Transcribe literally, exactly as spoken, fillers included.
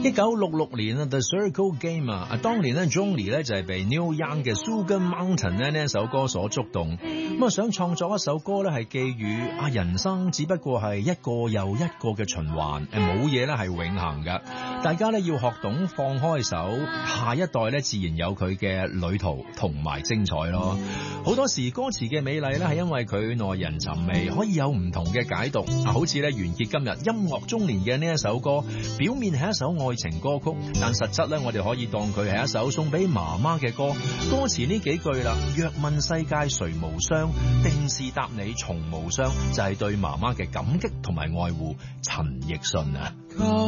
一九六六年啊 The Circle Game 啊，當年咧 Johnny 咧就係被 Neil Young 嘅 Sugar Mountain 咧呢一首歌所觸動，咁啊想創作一首歌咧係寄語啊人生只不過係一個又一個嘅循環，誒冇嘢咧係永恆噶，大家咧要學懂放開手，下一代咧自然有佢嘅旅途同埋精彩咯。好多時歌詞嘅美麗咧係因為佢耐人尋味，可以有唔同嘅解讀啊，好似咧完結今日音樂中年嘅呢一首歌，表面係一首愛情歌曲，但實質咧我哋可以當佢係一首送俾媽媽嘅歌。歌詞呢幾句啦，若問世界誰無雙，定是答你從無雙，就係、是、對媽媽嘅感激同埋愛護。陳奕迅啊。